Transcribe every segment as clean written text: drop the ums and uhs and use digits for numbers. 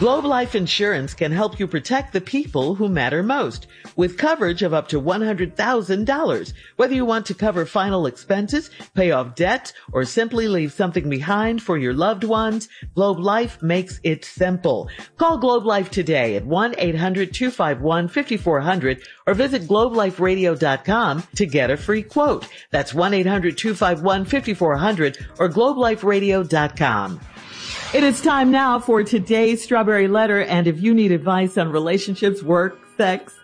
Globe Life Insurance can help you protect the people who matter most with coverage of up to $100,000. Whether you want to cover final expenses, pay off debt, or simply leave something behind for your loved ones, Globe Life makes it simple. Call Globe Life today at 1-800-251-5400 or visit globeliferadio.com to get a free quote. That's 1-800-251-5400 or globeliferadio.com. It is time now for today's Strawberry Letter, and if you need advice on relationships, work, sex,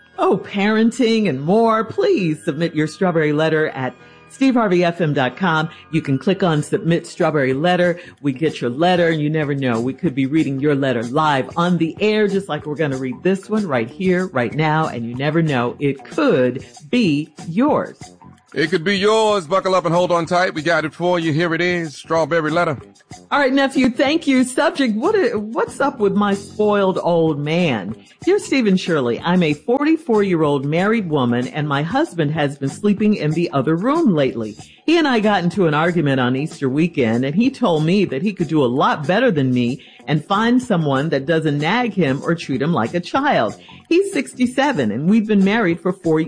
parenting, and more, please submit your Strawberry Letter at steveharveyfm.com. You can click on Submit Strawberry Letter. We get your letter, and you never know. We could be reading your letter live on the air, just like we're going to read this one right here, right now, and you never know. It could be yours. It could be yours. Buckle up and hold on tight. We got it for you. Here it is, Strawberry Letter. All right, nephew, thank you. Subject, what's up with my spoiled old man? Dear Stephen Shirley, I'm a 44-year-old married woman, and my husband has been sleeping in the other room lately. He and I got into an argument on Easter weekend, and he told me that he could do a lot better than me and find someone that doesn't nag him or treat him like a child. He's 67, and we've been married for 4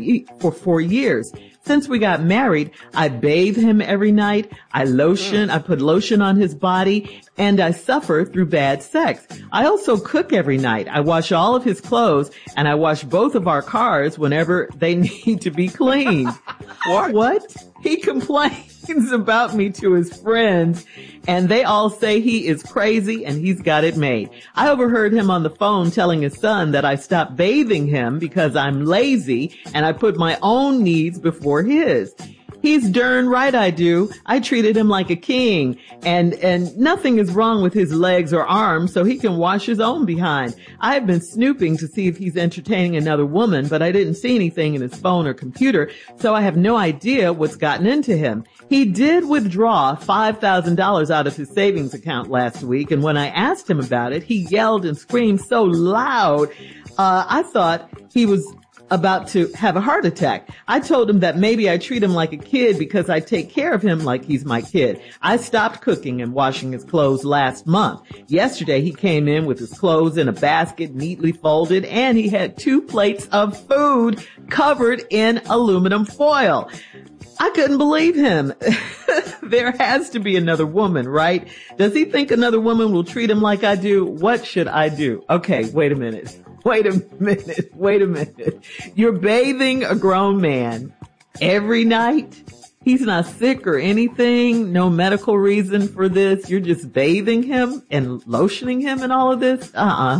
years. Since we got married, I bathe him every night. I put lotion on his body, and I suffer through bad sex. I also cook every night. I wash all of his clothes, and I wash both of our cars whenever they need to be cleaned. What? He complains about me to his friends, and they all say he is crazy and he's got it made. I overheard him on the phone telling his son that I stopped bathing him because I'm lazy and I put my own needs before his. He's darn right I do. I treated him like a king, and nothing is wrong with his legs or arms, so he can wash his own behind. I have been snooping to see if he's entertaining another woman, but I didn't see anything in his phone or computer, so I have no idea what's gotten into him. He did withdraw $5,000 out of his savings account last week, and when I asked him about it, he yelled and screamed so loud, I thought he was about to have a heart attack. I told him that maybe I treat him like a kid because I take care of him like he's my kid. I stopped cooking and washing his clothes last month. Yesterday he came in with his clothes in a basket neatly folded, and he had 2 plates of food covered in aluminum foil. I couldn't believe him. There has to be another woman, right? Does he think another woman will treat him like I do? What should I do? Okay, wait a minute. You're bathing a grown man every night? He's not sick or anything? No medical reason for this? You're just bathing him and lotioning him and all of this?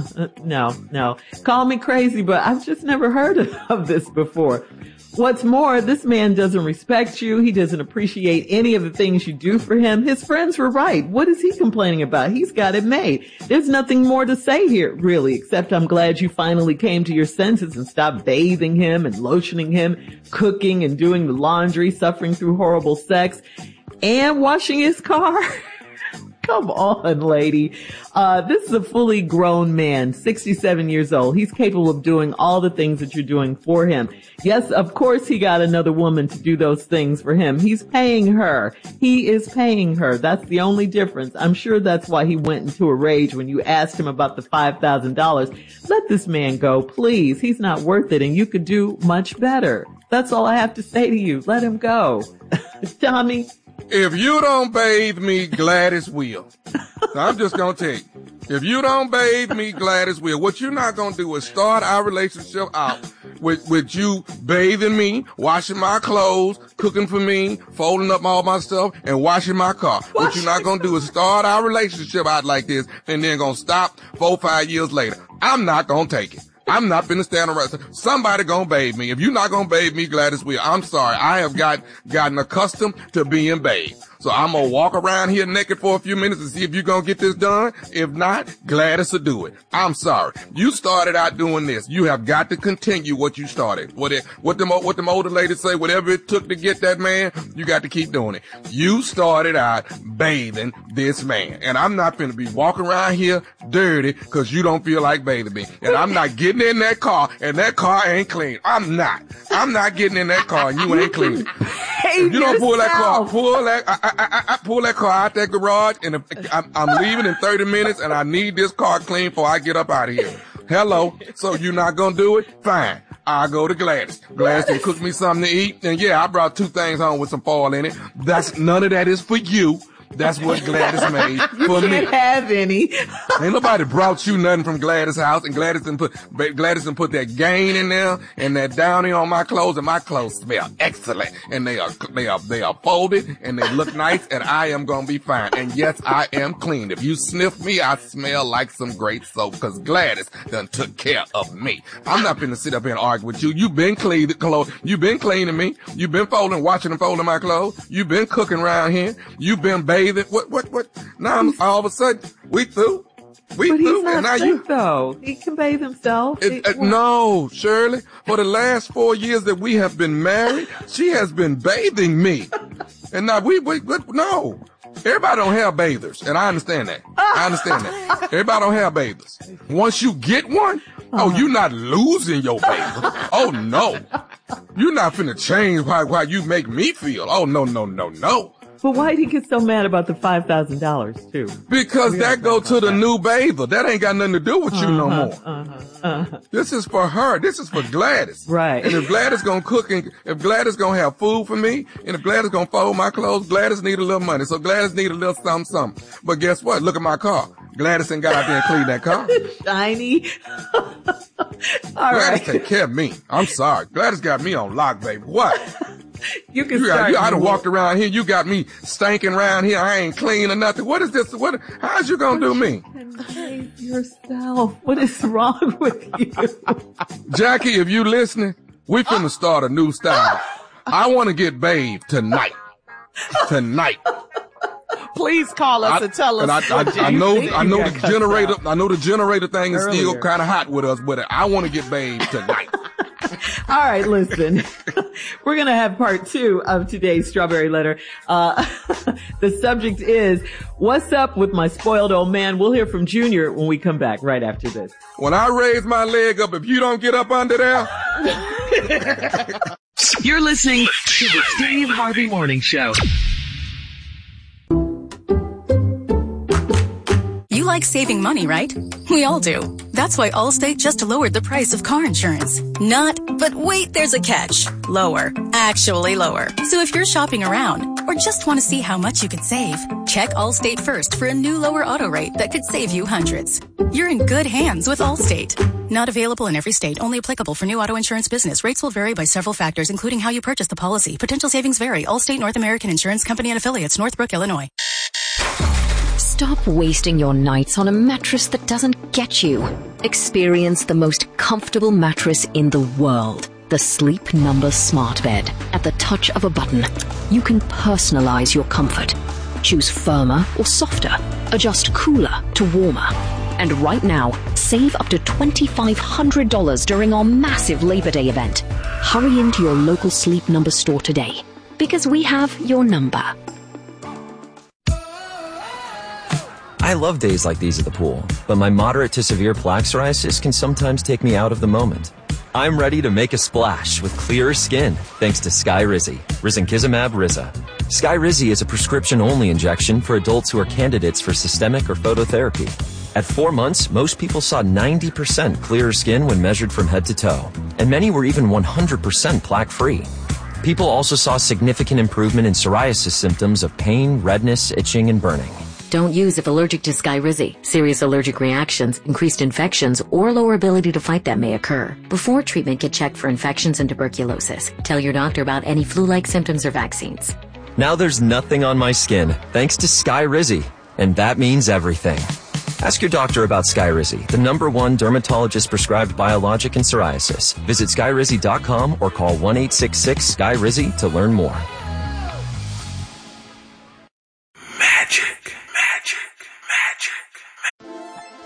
No. Call me crazy, but I've just never heard of this before. What's more, this man doesn't respect you. He doesn't appreciate any of the things you do for him. His friends were right. What is he complaining about? He's got it made. There's nothing more to say here, really, except I'm glad you finally came to your senses and stopped bathing him and lotioning him, cooking and doing the laundry, suffering through horrible sex, and washing his car. Come on, lady. This is a fully grown man, 67 years old. He's capable of doing all the things that you're doing for him. Yes, of course he got another woman to do those things for him. He's paying her. He is paying her. That's the only difference. I'm sure that's why he went into a rage when you asked him about the $5,000. Let this man go, please. He's not worth it, and you could do much better. That's all I have to say to you. Let him go. Tommy? If you don't bathe me, Gladys will. I'm just going to tell you. If you don't bathe me, Gladys will. What you're not going to do is start our relationship out with you bathing me, washing my clothes, cooking for me, folding up all my stuff, and washing my car. What you're not going to do is start our relationship out like this and then going to stop 4 or 5 years later. I'm not going to take it. I'm not finna stand around. Somebody gonna bathe me. If you're not gonna bathe me, Gladys will. I'm sorry. I have gotten accustomed to being bathed. So I'm gonna walk around here naked for a few minutes and see if you're gonna get this done. If not, Gladys will do it. I'm sorry. You started out doing this. You have got to continue what you started. What them older ladies say, whatever it took to get that man, you got to keep doing it. You started out bathing this man. And I'm not finna be walking around here dirty because you don't feel like bathing me. And I'm not getting in that car and that car ain't clean. I'm not getting in that car and you ain't clean. If you don't pull that car, I pull that car out that garage, and if I'm leaving in 30 minutes, and I need this car clean before I get up out of here. Hello. So you're not gonna do it? Fine. I'll go to Gladys. Gladys can cook me something to eat. And yeah, I brought 2 things home with some foil in it. None of that is for you. That's what Gladys made for me. You can't have any. Ain't nobody brought you nothing from Gladys' house, and Gladys done put that gain in there and that downy on my clothes, and my clothes smell excellent, and they are folded and they look nice, and I am gonna be fine. And yes, I am clean. If you sniff me, I smell like some great soap, cause Gladys done took care of me. I'm not finna sit up here and argue with you. You've been cleaning clothes. You've been cleaning me. You've been washing and folding my clothes. You've been cooking around here. You've been bathing. What? Now all of a sudden, we through. But he's not sick, though. He can bathe himself. No, Shirley. For the last 4 years that we have been married, she has been bathing me. And now no. Everybody don't have bathers, and I understand that. Everybody don't have bathers. Once you get one, you're not losing your bather. Oh, no. You're not finna change how you make me feel. Oh, no. But why'd he get so mad about the $5,000 too? Because that go to the new bather. That ain't got nothing to do with you no more. This is for her. This is for Gladys. Right. And if Gladys gonna cook, and if Gladys gonna have food for me, and if Gladys gonna fold my clothes, Gladys need a little money. So Gladys need a little something. But guess what? Look at my car. Gladys ain't got out there and clean that car. Shiny. Gladys take care of me. I'm sorry. Gladys got me on lock, baby. What? You can start. I done walked around here. You got me stinking around here. I ain't clean or nothing. What is this? How's you gonna do me? Behave yourself. What is wrong with you? Jackie, if you listening, we finna start a new style. I want to get bathed tonight. Please call us and tell us. I know the generator thing is still kind of hot with us, but I want to get bathed tonight. All right, listen, we're going to have part 2 of today's Strawberry Letter. The subject is, what's up with my spoiled old man? We'll hear from Junior when we come back right after this. When I raise my leg up, if you don't get up under there. You're listening to the Steve Harvey Morning Show. You like saving money, right? We all do. That's why Allstate just lowered the price of car insurance. But wait, there's a catch. Lower. Actually lower. So if you're shopping around or just want to see how much you could save, check Allstate first for a new lower auto rate that could save you hundreds. You're in good hands with Allstate. Not available in every state. Only applicable for new auto insurance business. Rates will vary by several factors, including how you purchase the policy. Potential savings vary. Allstate North American Insurance Company and Affiliates, Northbrook, Illinois. Stop wasting your nights on a mattress that doesn't get you. Experience the most comfortable mattress in the world. The Sleep Number Smart Bed. At the touch of a button, you can personalize your comfort. Choose firmer or softer. Adjust cooler to warmer. And right now, save up to $2,500 during our massive Labor Day event. Hurry into your local Sleep Number store today, because we have your number. I love days like these at the pool, but my moderate to severe plaque psoriasis can sometimes take me out of the moment. I'm ready to make a splash with clearer skin thanks to Skyrizi, Risankizumab Riza. Skyrizi is a prescription-only injection for adults who are candidates for systemic or phototherapy. At 4 months, most people saw 90% clearer skin when measured from head to toe, and many were even 100% plaque-free. People also saw significant improvement in psoriasis symptoms of pain, redness, itching, and burning. Don't use if allergic to Skyrizi. Serious allergic reactions, increased infections, or lower ability to fight them may occur. Before treatment, get checked for infections and tuberculosis. Tell your doctor about any flu-like symptoms or vaccines. Now there's nothing on my skin thanks to Skyrizi, and that means everything. Ask your doctor about Skyrizi, the #1 dermatologist-prescribed biologic in psoriasis. Visit Skyrizi.com or call 1-866-SKYRIZI to learn more.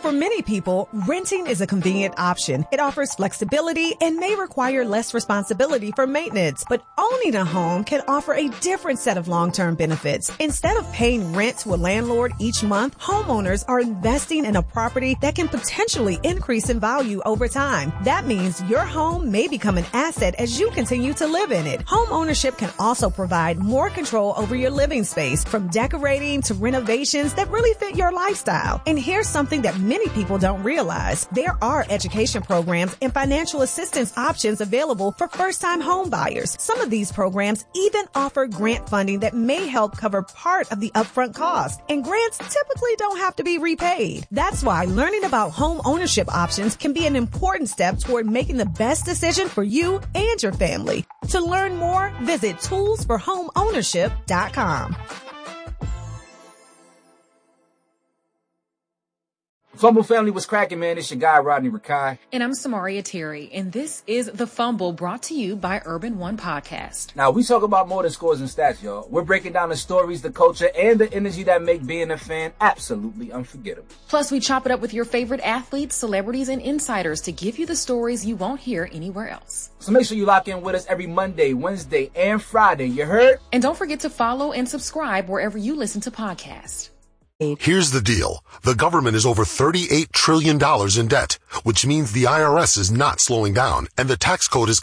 For many people, renting is a convenient option. It offers flexibility and may require less responsibility for maintenance. But owning a home can offer a different set of long-term benefits. Instead of paying rent to a landlord each month, homeowners are investing in a property that can potentially increase in value over time. That means your home may become an asset as you continue to live in it. Home ownership can also provide more control over your living space, from decorating to renovations that really fit your lifestyle. And here's something that many people don't realize. There are education programs and financial assistance options available for first-time home buyers. Some of these programs even offer grant funding that may help cover part of the upfront cost. And grants typically don't have to be repaid. That's why learning about home ownership options can be an important step toward making the best decision for you and your family. To learn more, visit toolsforhomeownership.com. Fumble family, was cracking, man. It's your guy, Rodney Rakai. And I'm Samaria Terry. And this is The Fumble, brought to you by Urban One Podcast. Now, we talk about more than scores and stats, y'all. We're breaking down the stories, the culture, and the energy that make being a fan absolutely unforgettable. Plus, we chop it up with your favorite athletes, celebrities, and insiders to give you the stories you won't hear anywhere else. So make sure you lock in with us every Monday, Wednesday, and Friday. You heard? And don't forget to follow and subscribe wherever you listen to podcasts. Here's the deal. The government is over $38 trillion in debt, which means the IRS is not slowing down, and the tax code is